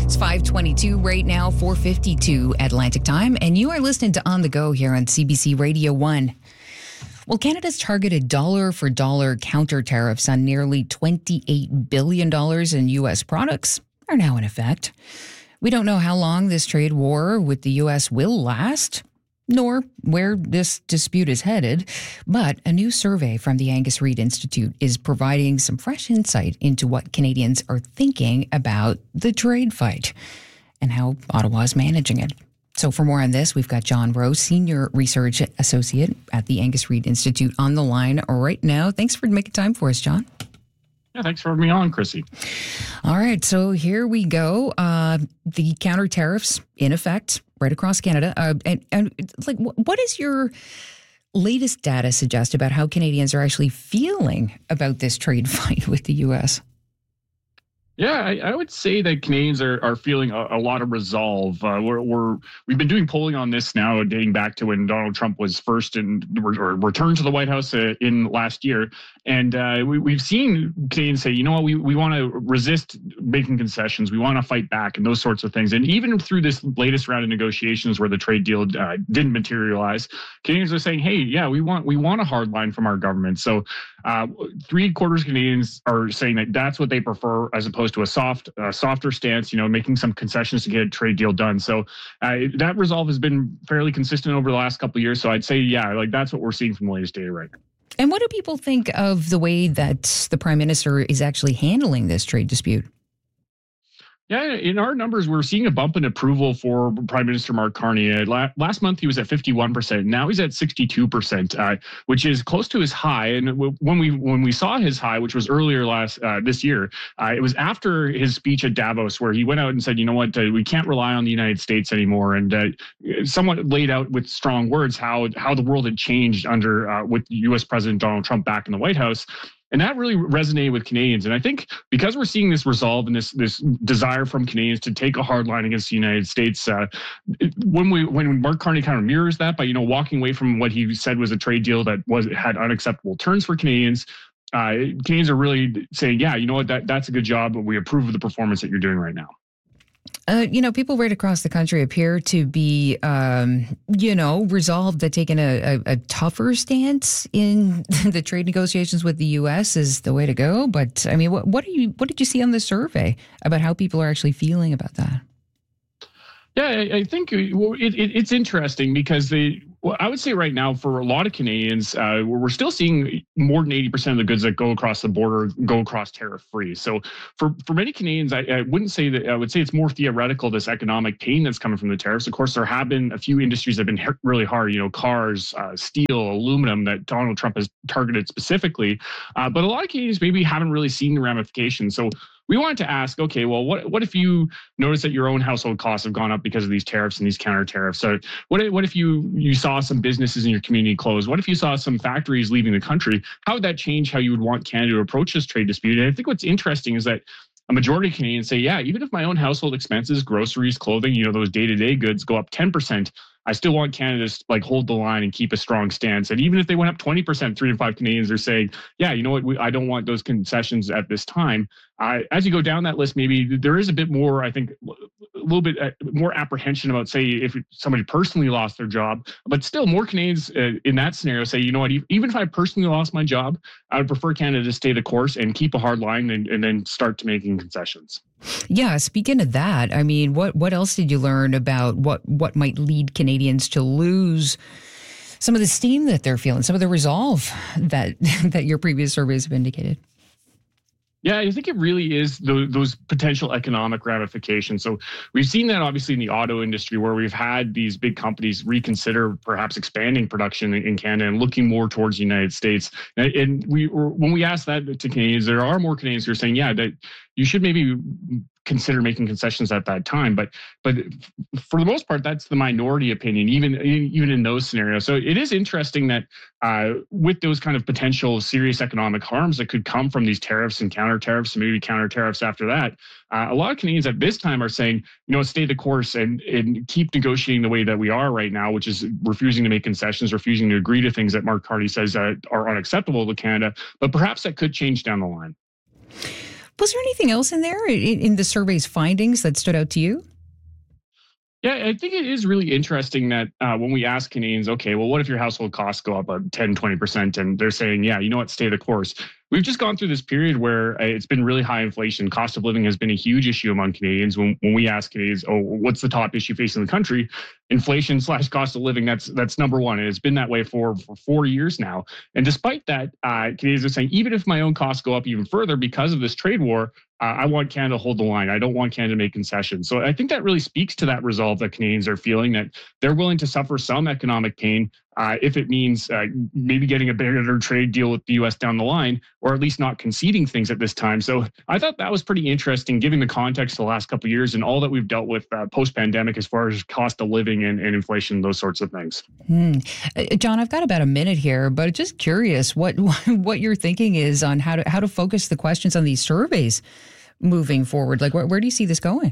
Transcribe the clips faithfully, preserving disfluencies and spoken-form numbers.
It's five twenty-two right now, four fifty-two Atlantic time, and you are listening to On the Go here on C B C Radio one. Well, Canada's targeted dollar-for-dollar counter tariffs on nearly twenty-eight billion dollars in U S products are now in effect. We don't know how long this trade war with the U S will last, nor where this dispute is headed, but a new survey from the Angus Reid Institute is providing some fresh insight into what Canadians are thinking about the trade fight and how Ottawa is managing it. So for more on this, we've got John Rowe, Senior Research Associate at the Angus Reid Institute, on the line right now. Thanks for making time for us, John. Yeah, thanks for having me on, Chrissy. All right, so here we go. Uh, the counter tariffs in effect right across Canada. Uh, and, and like, what is your latest data suggest about how Canadians are actually feeling about this trade fight with the U S? Yeah, I, I would say that Canadians are, are feeling a, a lot of resolve. Uh, we're, we're we've been doing polling on this now, dating back to when Donald Trump was first in or returned to the White House uh, in last year, and uh, we, we've seen Canadians say, you know what, we we want to resist making concessions, we want to fight back, and those sorts of things. And even through this latest round of negotiations where the trade deal uh, didn't materialize, Canadians are saying, hey, yeah, we want we want a hard line from our government. So uh, three quarters of Canadians are saying that that's what they prefer, as opposed to a soft, uh, softer stance, you know, making some concessions to get a trade deal done. So uh, that resolve has been fairly consistent over the last couple of years. So I'd say, yeah, like that's what we're seeing from the latest data right now. And what do people think of the way that the Prime Minister is actually handling this trade dispute? Yeah, in our numbers, we're seeing a bump in approval for Prime Minister Mark Carney. Last month, he was at fifty-one percent. Now he's at sixty-two percent, uh, which is close to his high. And when we when we saw his high, which was earlier last uh, this year, uh, it was after his speech at Davos, where he went out and said, you know what, uh, we can't rely on the United States anymore, and uh, somewhat laid out with strong words how how the world had changed under uh, with U S President Donald Trump back in the White House. And that really resonated with Canadians. And I think because we're seeing this resolve and this this desire from Canadians to take a hard line against the United States, uh, when we when Mark Carney kind of mirrors that by, you know, walking away from what he said was a trade deal that was had unacceptable terms for Canadians, uh, Canadians are really saying, yeah, you know what, that that's a good job, but we approve of the performance that you're doing right now. Uh, you know, people right across the country appear to be, um, you know, resolved to taking a, a, a tougher stance in the trade negotiations with the U S is the way to go. But I mean, what, what are you? What did you see on the survey about how people are actually feeling about that? Yeah, I, I think it, it, it's interesting because the. Well, I would say right now for a lot of Canadians, uh, we're still seeing more than eighty percent of the goods that go across the border go across tariff free. So for, for many Canadians, I, I wouldn't say that, I would say it's more theoretical, this economic pain that's coming from the tariffs. Of course, there have been a few industries that have been hit really hard, you know, cars, uh, steel, aluminum that Donald Trump has targeted specifically. Uh, but a lot of Canadians maybe haven't really seen the ramifications. So we wanted to ask, okay, well, what what if you notice that your own household costs have gone up because of these tariffs and these counter tariffs? So what if, what if you you saw some businesses in your community close? What if you saw some factories leaving the country? How would that change how you would want Canada to approach this trade dispute? And I think what's interesting is that a majority of Canadians say, yeah, even if my own household expenses, groceries, clothing, you know, those day-to-day goods go up ten percent, I still want Canada to like hold the line and keep a strong stance. And even if they went up twenty percent, three to five Canadians are saying, yeah, you know what, we, I don't want those concessions at this time. Uh, as you go down that list, maybe there is a bit more, I think, a little bit more apprehension about, say, if somebody personally lost their job. But still, more Canadians uh, in that scenario say, you know what, even if I personally lost my job, I would prefer Canada to stay the course and keep a hard line and, and then start to making concessions. Yeah, speaking of that, I mean, what, what else did you learn about what, what might lead Canadians to lose some of the steam that they're feeling, some of the resolve that that your previous surveys have indicated? Yeah, I think it really is those, those potential economic ramifications. So we've seen that obviously in the auto industry where we've had these big companies reconsider perhaps expanding production in Canada and looking more towards the United States. And, and we when we ask that to Canadians, there are more Canadians who are saying, yeah, that you should maybe consider making concessions at that time. But but for the most part, that's the minority opinion, even even in those scenarios. So it is interesting that uh, with those kind of potential serious economic harms that could come from these tariffs and counter tariffs, and maybe counter tariffs after that, uh, a lot of Canadians at this time are saying, you know, stay the course and, and keep negotiating the way that we are right now, which is refusing to make concessions, refusing to agree to things that Mark Carney says uh, are unacceptable to Canada. But perhaps that could change down the line. Was there anything else in there in, in the survey's findings that stood out to you? Yeah, I think it is really interesting that uh, when we ask Canadians, okay, well, what if your household costs go up ten, twenty percent? And they're saying, yeah, you know what, stay the course. We've just gone through this period where it's been really high inflation. Cost of living has been a huge issue among Canadians. When when we ask Canadians, oh, what's the top issue facing the country? Inflation slash cost of living, that's that's number one. And it's been that way for, for four years now. And despite that, uh, Canadians are saying, even if my own costs go up even further because of this trade war, uh, I want Canada to hold the line. I don't want Canada to make concessions. So I think that really speaks to that resolve that Canadians are feeling, that they're willing to suffer some economic pain Uh, if it means uh, maybe getting a better trade deal with the U S down the line, or at least not conceding things at this time. So I thought that was pretty interesting, given the context of the last couple of years and all that we've dealt with uh, post-pandemic as far as cost of living and, and inflation, those sorts of things. Hmm. Uh, John, I've got about a minute here, but just curious what what your thinking is on how to how to focus the questions on these surveys moving forward. Like, where, where do you see this going?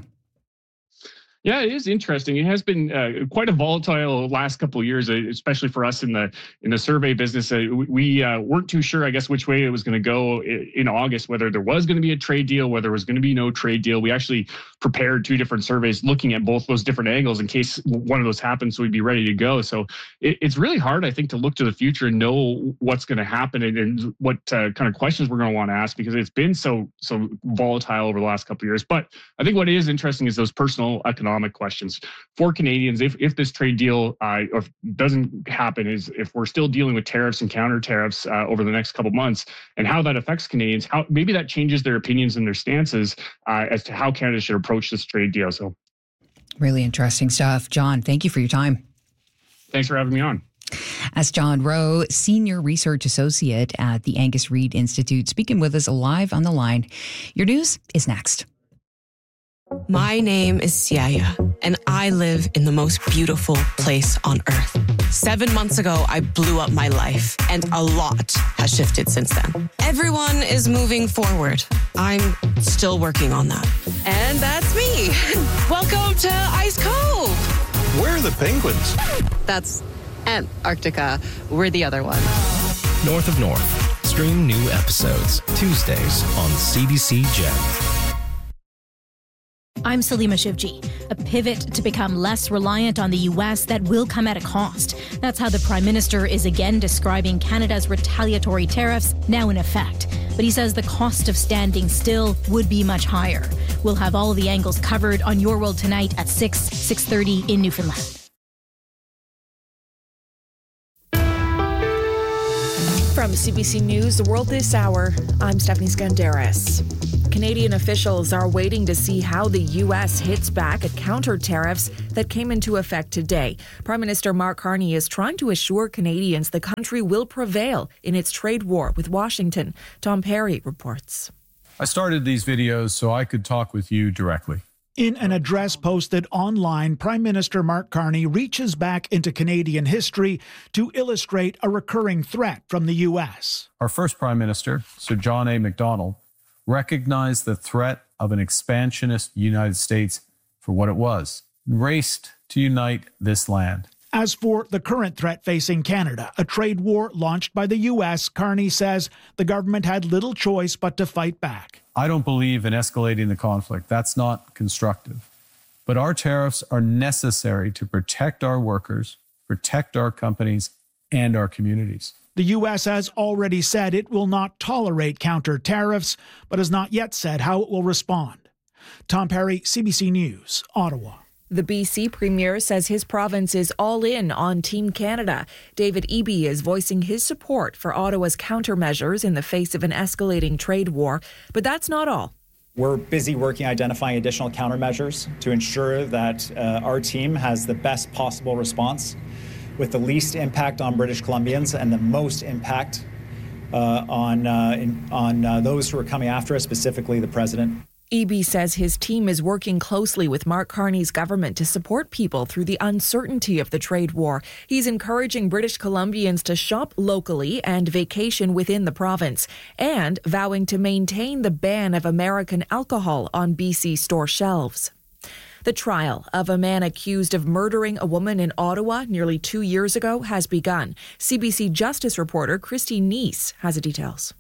Yeah, it is interesting. It has been uh, quite a volatile last couple of years, especially for us in the in the survey business. Uh, we uh, weren't too sure, I guess, which way it was going to go in August, whether there was going to be a trade deal, whether there was going to be no trade deal. We actually prepared two different surveys looking at both those different angles in case one of those happens, so we'd be ready to go. So it, it's really hard, I think, to look to the future and know what's going to happen and, and what uh, kind of questions we're going to want to ask, because it's been so so volatile over the last couple of years. But I think what is interesting is those personal economic questions for Canadians. If if this trade deal uh, or if doesn't happen, is if we're still dealing with tariffs and counter tariffs uh, over the next couple of months, and how that affects Canadians, how maybe that changes their opinions and their stances uh, as to how Canada should approach this trade deal. So, really interesting stuff, John. Thank you for your time. Thanks for having me on. That's John Rowe, Senior Research Associate at the Angus Reid Institute, speaking with us live on the line. Your news is next. My name is Siaya, and I live in the most beautiful place on earth. Seven months ago, I blew up my life, and a lot has shifted since then. Everyone is moving forward. I'm still working on that. And that's me. Welcome to Ice Cove. Where are the penguins? That's Antarctica. We're the other one. North of North. Stream new episodes Tuesdays on C B C Gem. I'm Salima Shivji. A pivot to become less reliant on the U S that will come at a cost. That's how the Prime Minister is again describing Canada's retaliatory tariffs now in effect. But he says the cost of standing still would be much higher. We'll have all of the angles covered on Your World Tonight at six, six thirty in Newfoundland. From C B C News, The World This Hour, I'm Stephanie Skandaris. Canadian officials are waiting to see how the U S hits back at counter tariffs that came into effect today. Prime Minister Mark Carney is trying to assure Canadians the country will prevail in its trade war with Washington. Tom Perry reports. I started these videos so I could talk with you directly. In an address posted online, Prime Minister Mark Carney reaches back into Canadian history to illustrate a recurring threat from the U S. Our first Prime Minister, Sir John A. Macdonald, recognized the threat of an expansionist United States for what it was, and raced to unite this land. As for the current threat facing Canada, a trade war launched by the U S, Carney says the government had little choice but to fight back. I don't believe in escalating the conflict. That's not constructive. But our tariffs are necessary to protect our workers, protect our companies, and our communities. The U S has already said it will not tolerate counter tariffs, but has not yet said how it will respond. Tom Perry, C B C News, Ottawa. The B C Premier says his province is all in on Team Canada. David Eby is voicing his support for Ottawa's countermeasures in the face of an escalating trade war. But that's not all. We're busy working identifying additional countermeasures to ensure that uh, our team has the best possible response with the least impact on British Columbians and the most impact uh, on, uh, in, on uh, those who are coming after us, specifically the President. Eby says his team is working closely with Mark Carney's government to support people through the uncertainty of the trade war. He's encouraging British Columbians to shop locally and vacation within the province, and vowing to maintain the ban of American alcohol on B C store shelves. The trial of a man accused of murdering a woman in Ottawa nearly two years ago has begun. C B C Justice reporter Christy Neese has the details.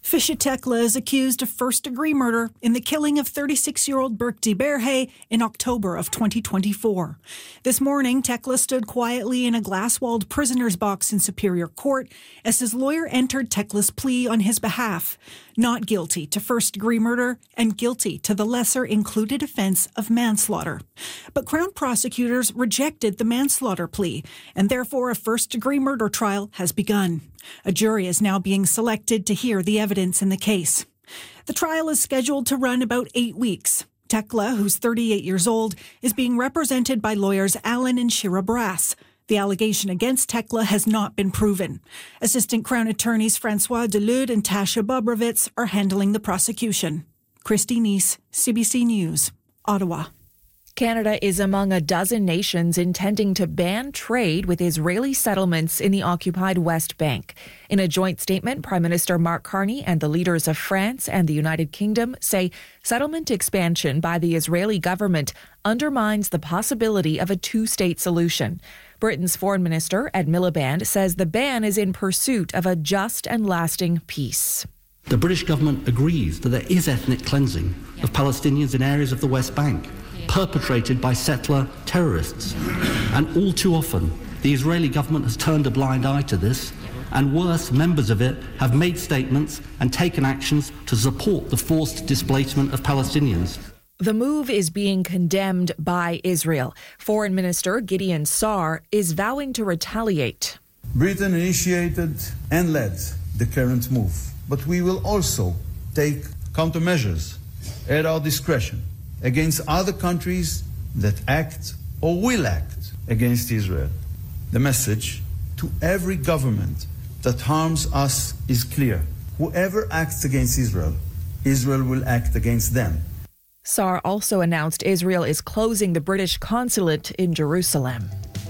Fischer Tekla is accused of first-degree murder in the killing of thirty-six-year-old Birk de Berhe in October of twenty twenty-four. This morning, Tekla stood quietly in a glass-walled prisoner's box in Superior Court as his lawyer entered Tekla's plea on his behalf, not guilty to first-degree murder and guilty to the lesser-included offence of manslaughter. But Crown prosecutors rejected the manslaughter plea, and therefore a first-degree murder trial has begun. A jury is now being selected to hear the evidence in the case. The trial is scheduled to run about eight weeks. Tekla, who's thirty-eight years old, is being represented by lawyers Alan and Shira Brass. The allegation against Tekla has not been proven. Assistant Crown Attorneys Francois Delude and Tasha Bobrovitz are handling the prosecution. Christy Neese, C B C News, Ottawa. Canada is among a dozen nations intending to ban trade with Israeli settlements in the occupied West Bank. In a joint statement, Prime Minister Mark Carney and the leaders of France and the United Kingdom say settlement expansion by the Israeli government undermines the possibility of a two-state solution. Britain's Foreign Minister, Ed Miliband, says the ban is in pursuit of a just and lasting peace. The British government agrees that there is ethnic cleansing of Palestinians in areas of the West Bank, perpetrated by settler terrorists. And all too often, the Israeli government has turned a blind eye to this, and worse, members of it have made statements and taken actions to support the forced displacement of Palestinians. The move is being condemned by Israel. Foreign Minister Gideon Saar is vowing to retaliate. Britain initiated and led the current move, but we will also take countermeasures at our discretion against other countries that act or will act against Israel. The message to every government that harms us is clear. Whoever acts against Israel, Israel will act against them. Saar also announced Israel is closing the British consulate in Jerusalem.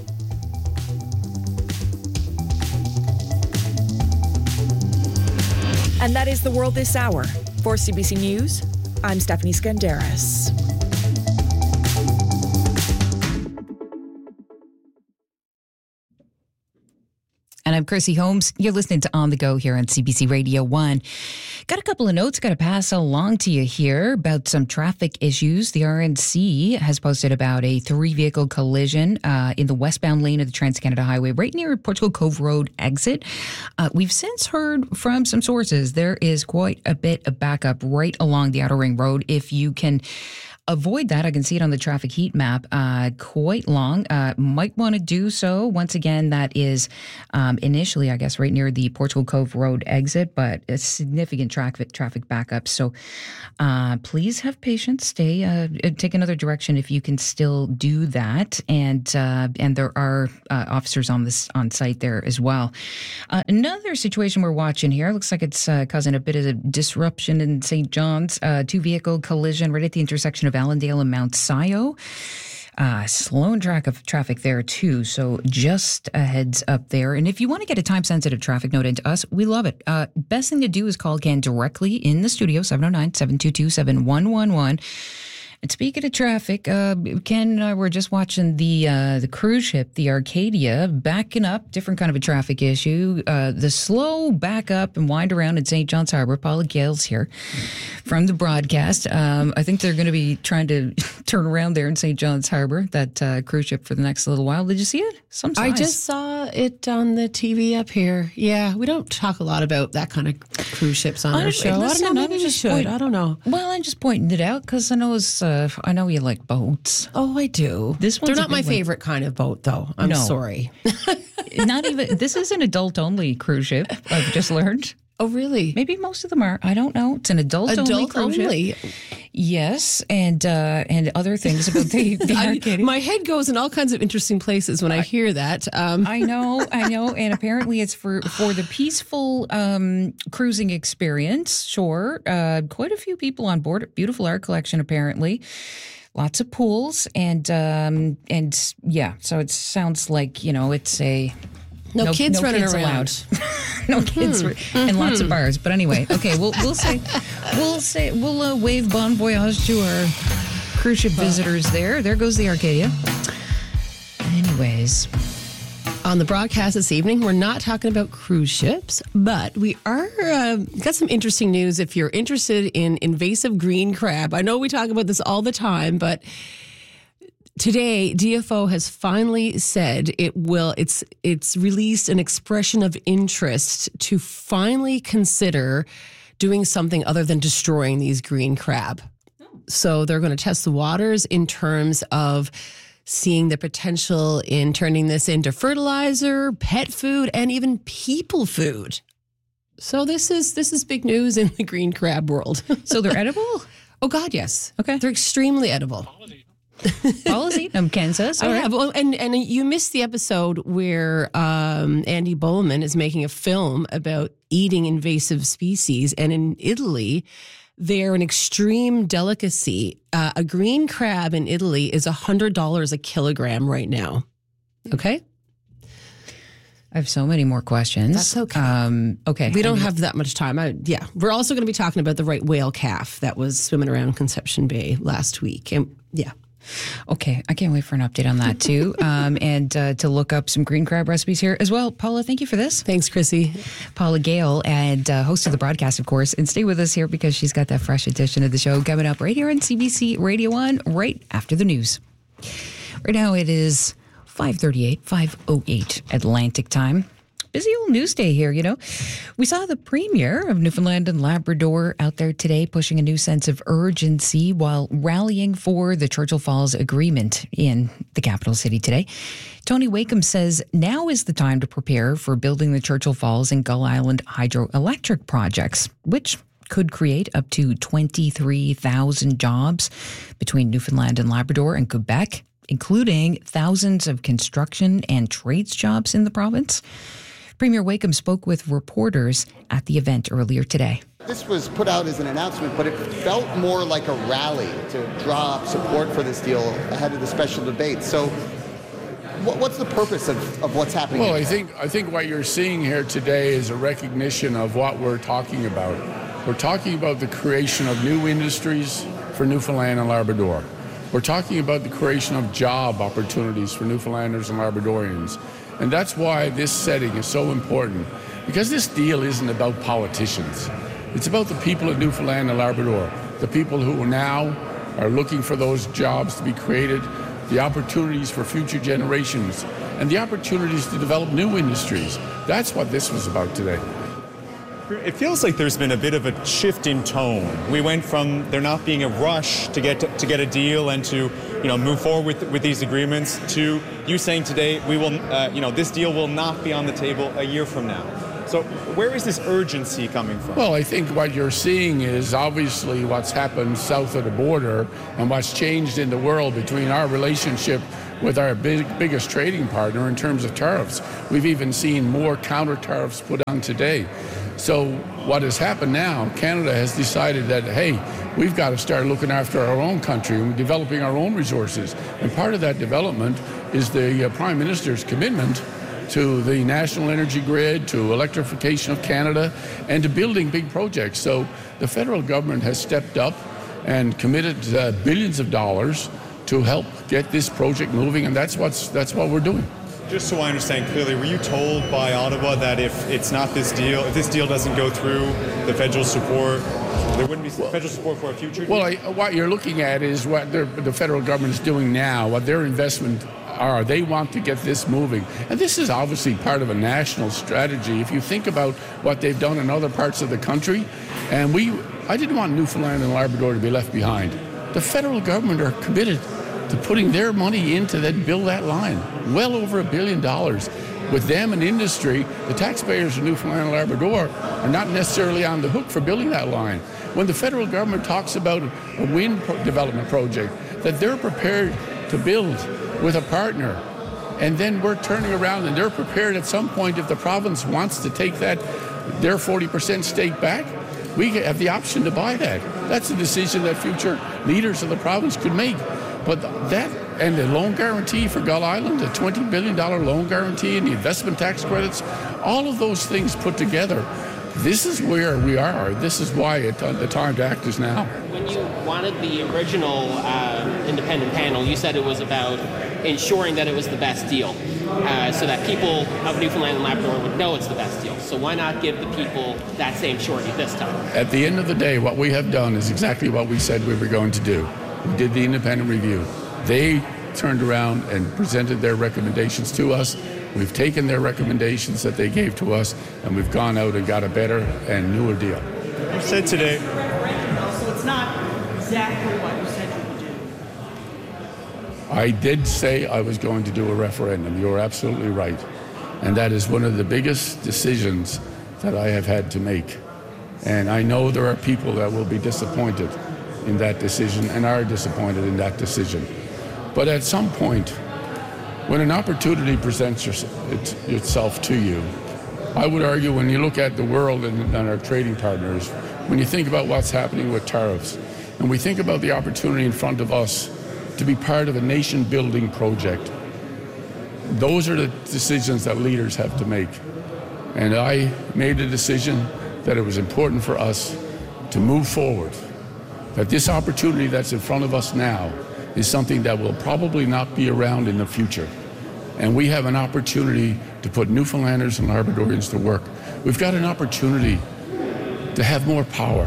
And that is the world this hour. For C B C News, I'm Stephanie Skandaris. And I'm Chrissy Holmes. You're listening to On the Go here on C B C Radio one. Got a couple of notes got to pass along to you here about some traffic issues. The R N C has posted about a three-vehicle collision uh, in the westbound lane of the Trans-Canada Highway right near Portugal Cove Road exit. Uh, we've since heard from some sources there is quite a bit of backup right along the Outer Ring Road. If you can avoid that, I can see it on the traffic heat map, uh, quite long. Uh, might want to do so. Once again, that is um, initially, I guess, right near the Portugal Cove Road exit, but a significant traffic traffic backup. So uh, please have patience. Stay, uh, take another direction if you can still do that. And uh, and there are uh, officers on this on site there as well. Uh, another situation we're watching here looks like it's uh, causing a bit of a disruption in Saint John's. Uh, two vehicle collision right at the intersection of Allendale and Mount Sion. Uh, slowing track of traffic there too. So just a heads up there. And if you want to get a time-sensitive traffic note into us, we love it. Uh, best thing to do is call Ken directly in the studio, seven oh nine, seven two two, seven one one one. And speaking of traffic, uh, Ken and I were just watching the uh, the cruise ship, the Arcadia, backing up, different kind of a traffic issue. Uh, the slow back up and wind around in Saint John's Harbor. Paula Gales here from the broadcast. Um, I think they're going to be trying to turn around there in Saint John's Harbor, that uh, cruise ship, for the next little while. Did you see it? Some size. I just saw it on the T V up here. Yeah, we don't talk a lot about that kind of cruise ships on I our show. Listen, I don't know, maybe we should. Point, I don't know. Well, I'm just pointing it out because I know it's, uh, I know you like boats. Oh, I do. This one's They're not my one. favorite kind of boat, though. I'm no. sorry. Not even. This is an adult-only cruise ship, I've just learned. Oh, really? Maybe most of them are. I don't know. It's an adult-only Adult cruise only. ship. Yes, and uh, and other things about the, the Arcadia. I, my head goes in all kinds of interesting places when I, I hear that. Um. I know, I know, and apparently it's for for the peaceful um, cruising experience. Sure, uh, quite a few people on board. Beautiful art collection, apparently. Lots of pools and um, and yeah. So it sounds like, you know, it's a. No, no kids no running kids around. no kids mm-hmm. and lots of bars. But anyway, okay, we'll we'll say we'll say we'll uh, wave bon voyage to our cruise ship visitors there. There goes the Arcadia. Anyways, On the broadcast this evening, we're not talking about cruise ships, but we are uh, got some interesting news if you're interested in invasive green crab. I know we talk about this all the time, but today D F O has finally said it will it's it's released an expression of interest to finally consider doing something other than destroying these green crab. So they're going to test the waters in terms of seeing the potential in turning this into fertilizer, pet food, and even people food. So this is this is big news in the green crab world. So they're edible? Oh, God, yes. Okay. They're extremely edible. Paul has eaten them, Ken says. I have. Well, and, and you missed the episode where um, Andy Bowman is making a film about eating invasive species. And in Italy, they're an extreme delicacy. Uh, a green crab in Italy is one hundred dollars a kilogram right now. Okay? I have so many more questions. That's okay. Um, okay. We don't I'm, have that much time. I, yeah. We're also going to be talking about the right whale calf that was swimming around Conception Bay last week. And yeah. Okay, I can't wait for an update on that too, um, and uh, to look up some green crab recipes here as well. Paula, thank you for this. Thanks, Chrissy. Paula Gale, and uh, host of the broadcast, of course, and stay with us here because she's got that fresh edition of the show coming up right here on C B C Radio one, right after the news. Right now it is five thirty-eight, five oh eight Atlantic time. Busy old news day here, you know. We saw the Premier of Newfoundland and Labrador out there today pushing a new sense of urgency while rallying for the Churchill Falls Agreement in the capital city today. Tony Wakeham says now is the time to prepare for building the Churchill Falls and Gull Island hydroelectric projects, which could create up to twenty-three thousand jobs between Newfoundland and Labrador and Quebec, including thousands of construction and trades jobs in the province. Premier Wakeham spoke with reporters at the event earlier today. This was put out as an announcement, but it felt more like a rally to draw up support for this deal ahead of the special debate. So what's the purpose of, of what's happening? Well, I think, I think what you're seeing here today is a recognition of what we're talking about. We're talking about the creation of new industries for Newfoundland and Labrador. We're talking about the creation of job opportunities for Newfoundlanders and Labradorians. And that's why this setting is so important, because this deal isn't about politicians. It's about the people of Newfoundland and Labrador, the people who now are looking for those jobs to be created, the opportunities for future generations, and the opportunities to develop new industries. That's what this was about today. It feels like there's been a bit of a shift in tone. We went from there not being a rush to get to, to get a deal and to, you know, move forward with with these agreements, to you saying today we will, uh, you know, this deal will not be on the table a year from now. So where is this urgency coming from? Well, I think what you're seeing is obviously what's happened south of the border and what's changed in the world between our relationship with our big, biggest trading partner in terms of tariffs. We've even seen more counter tariffs put on today. So what has happened now, Canada has decided that, hey, we've got to start looking after our own country and developing our own resources. And part of that development is the uh, Prime Minister's commitment to the national energy grid, to electrification of Canada, and to building big projects. So the federal government has stepped up and committed uh, billions of dollars to help get this project moving, and that's what's that's what we're doing. Just so I understand clearly, were you told by Ottawa that if it's not this deal, if this deal doesn't go through, the federal support, there wouldn't be federal support for a future deal? Well, I, what you're looking at is what the federal government is doing now, what their investment are. They want to get this moving. And this is obviously part of a national strategy. If you think about what they've done in other parts of the country, and we, I didn't want Newfoundland and Labrador to be left behind. The federal government are committed to putting their money into that, build that line, well over a billion dollars. With them and industry, the taxpayers of Newfoundland and Labrador are not necessarily on the hook for building that line. When the federal government talks about a wind pro- development project that they're prepared to build with a partner, and then we're turning around and they're prepared at some point, if the province wants to take that, their forty percent stake back, we have the option to buy that. That's a decision that future leaders of the province could make. But that and the loan guarantee for Gull Island, the twenty billion dollars loan guarantee and the investment tax credits, all of those things put together, this is where we are. This is why it, uh, the time to act is now. When you wanted the original uh, independent panel, you said it was about ensuring that it was the best deal. uh, so that people of Newfoundland and Labrador would know it's the best deal. So why not give the people that same surety this time? At the end of the day, what we have done is exactly what we said we were going to do. We did the independent review. They turned around and presented their recommendations to us. We've taken their recommendations that they gave to us, and we've gone out and got a better and newer deal. You said today. So it's not exactly what you said you would do. I did say I was going to do a referendum. You're absolutely right. And that is one of the biggest decisions that I have had to make. And I know there are people that will be disappointed in that decision and are disappointed in that decision. But at some point, when an opportunity presents itself to you, I would argue when you look at the world and, and our trading partners, when you think about what's happening with tariffs, and we think about the opportunity in front of us to be part of a nation-building project, those are the decisions that leaders have to make. And I made a decision that it was important for us to move forward, that this opportunity that's in front of us now is something that will probably not be around in the future. And we have an opportunity to put Newfoundlanders and Labradorians to work. We've got an opportunity to have more power,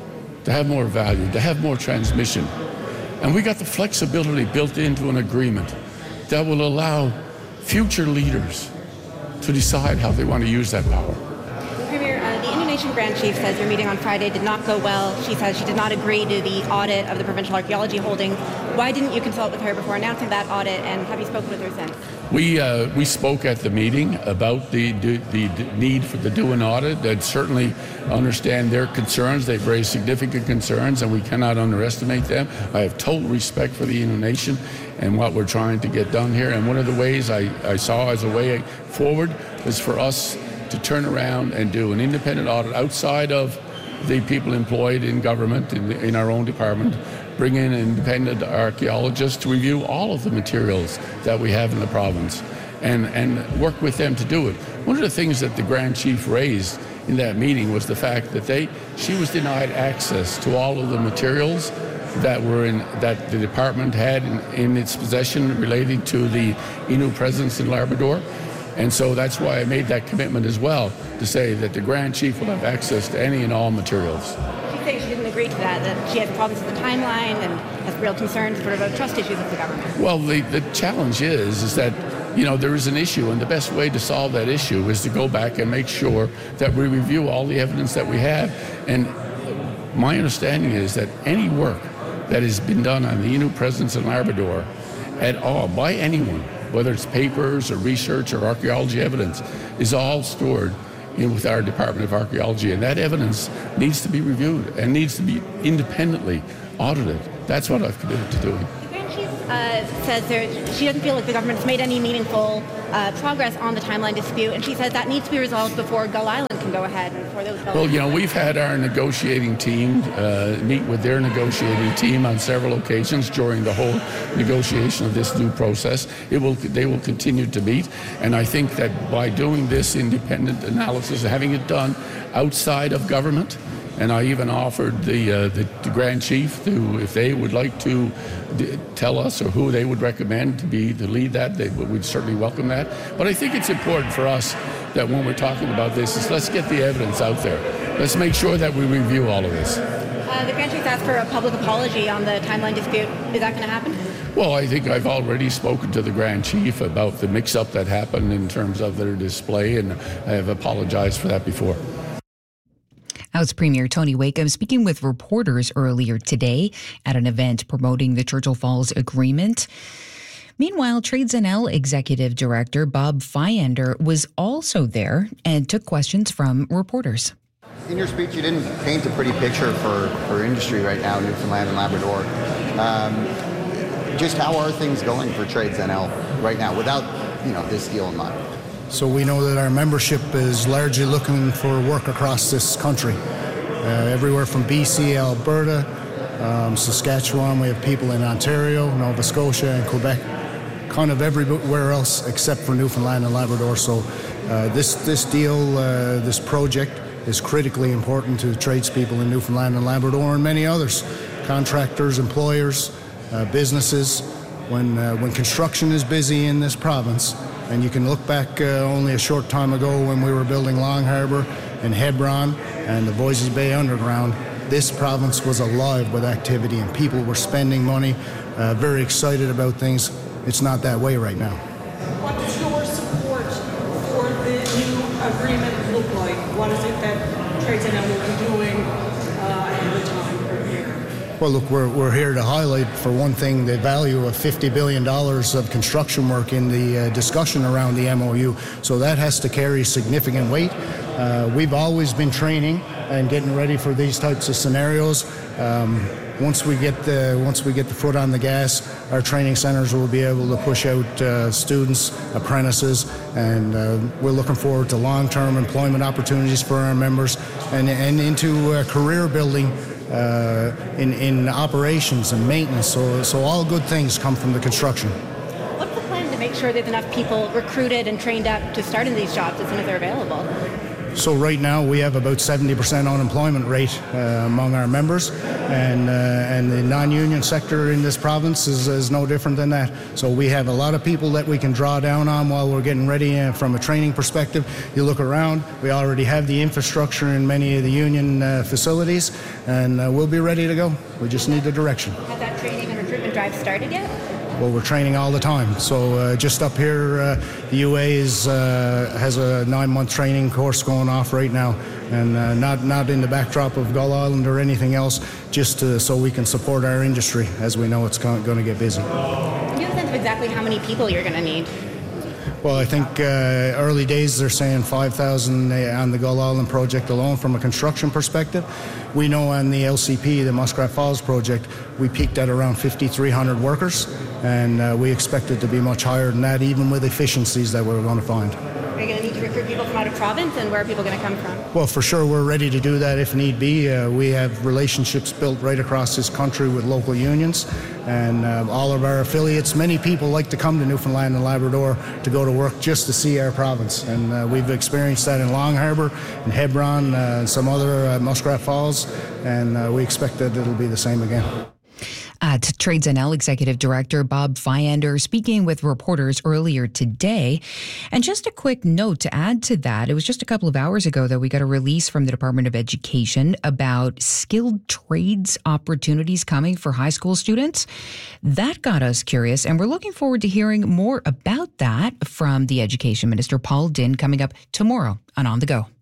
to have more value, to have more transmission. And we got the flexibility built into an agreement that will allow future leaders to decide how they want to use that power. Premier, uh, the Indonesian Grand Chief says your meeting on Friday did not go well. She says she did not agree to the audit of the provincial archaeology holdings. Why didn't you consult with her before announcing that audit, and have you spoken with her since? We uh, we spoke at the meeting about the, the, the need for the do an audit, and certainly understand their concerns. They've raised significant concerns, and we cannot underestimate them. I have total respect for the Indonesian and what we're trying to get done here. And one of the ways I, I saw as a way forward was for us to turn around and do an independent audit outside of the people employed in government, in, in our own department, bring in independent archaeologists to review all of the materials that we have in the province and, and work with them to do it. One of the things that the Grand Chief raised in that meeting was the fact that they, she was denied access to all of the materials that were in, that the department had in, in its possession relating to the Innu presence in Labrador. And so that's why I made that commitment as well, to say that the Grand Chief will have access to any and all materials. She's saying she didn't agree to that, that she has problems with the timeline and has real concerns sort of about trust issues with the government. Well, the, the challenge is, is that, you know, there is an issue, and the best way to solve that issue is to go back and make sure that we review all the evidence that we have. And my understanding is that any work that has been done on the Innu presence in Labrador at all by anyone, whether it's papers or research or archaeology evidence, is all stored in with our Department of Archaeology. And that evidence needs to be reviewed and needs to be independently audited. That's what I've committed to doing. The Grand Chief uh, says there, she doesn't feel like the government's made any meaningful uh, progress on the timeline dispute, and she says that needs to be resolved before Gull Island can go ahead and before those. Well, you know, we've had our negotiating team uh, meet with their negotiating team on several occasions during the whole negotiation of this new process. It will, they will continue to meet, and I think that by doing this independent analysis, having it done outside of government, and I even offered the, uh, the, the Grand Chief to, if they would like to d- tell us or who they would recommend to be to lead that, they would we'd certainly welcome that. But I think it's important for us that when we're talking about this, is let's get the evidence out there. Let's make sure that we review all of this. Uh, the Grand Chief asked for a public apology on the timeline dispute. Is that going to happen? Well, I think I've already spoken to the Grand Chief about the mix-up that happened in terms of their display, and I have apologized for that before. House Premier Tony Wakeham speaking with reporters earlier today at an event promoting the Churchill Falls Agreement. Meanwhile, Trades N L Executive Director Bob Feyender was also there and took questions from reporters. In your speech, you didn't paint a pretty picture for, for industry right now in Newfoundland and Labrador. Um, just how are things going for Trades N L right now without, you know, this deal in mind? So we know that our membership is largely looking for work across this country. Uh, everywhere from B C, Alberta, um, Saskatchewan, we have people in Ontario, Nova Scotia, and Quebec, kind of everywhere else except for Newfoundland and Labrador. So uh, this, this deal, uh, this project is critically important to tradespeople in Newfoundland and Labrador and many others, contractors, employers, uh, businesses. When, uh, when construction is busy in this province, and you can look back uh, only a short time ago when we were building Long Harbour and Hebron and the Voisey's Bay Underground, this province was alive with activity and people were spending money, uh, very excited about things. It's not that way right now. What does your support for the new agreement look like? What is it that Trades N L will be doing uh, ahead of time or here? Well, look, we're, we're here to highlight, for one thing, the value of fifty billion dollars of construction work in the uh, discussion around the M O U. So that has to carry significant weight. Uh, we've always been training and getting ready for these types of scenarios. Um, once we get the once we get the foot on the gas, our training centers will be able to push out uh, students, apprentices, and uh, we're looking forward to long-term employment opportunities for our members and, and into uh, career building uh, in, in operations and maintenance. So, so all good things come from the construction. What's the plan to make sure there's enough people recruited and trained up to start in these jobs as soon as they're available? So right now we have about seventy percent unemployment rate uh, among our members, and uh, and the non-union sector in this province is, is no different than that. So we have a lot of people that we can draw down on while we're getting ready uh, from a training perspective. You look around, we already have the infrastructure in many of the union uh, facilities, and uh, we'll be ready to go. We just need the direction. Has that training and recruitment drive started yet? Well, we're training all the time. So uh, just up here, uh, the U A is, uh, has a nine-month training course going off right now, and uh, not not in the backdrop of Gull Island or anything else, just to, so we can support our industry as we know it's going to get busy. Do you have a sense of exactly how many people you're going to need? Well, I think uh, early days they're saying five thousand on the Gull Island project alone from a construction perspective. We know on the L C P, the Muskrat Falls project, we peaked at around fifty-three hundred workers, and uh, we expect it to be much higher than that, even with efficiencies that we're going to find. Are you going to need to recruit people from out of province, and where are people going to come from? Well, for sure, we're ready to do that if need be. Uh, we have relationships built right across this country with local unions, and uh, all of our affiliates. Many people like to come to Newfoundland and Labrador to go to work just to see our province, and uh, we've experienced that in Long Harbour, in Hebron, uh, and some other uh, Muskrat Falls, and uh, we expect that it'll be the same again. At Trades N L Executive Director Bob Fyander speaking with reporters earlier today. And just a quick note to add to that, it was just a couple of hours ago that we got a release from the Department of Education about skilled trades opportunities coming for high school students. That got us curious, and we're looking forward to hearing more about that from the Education Minister, Paul Dinn, coming up tomorrow on On the Go.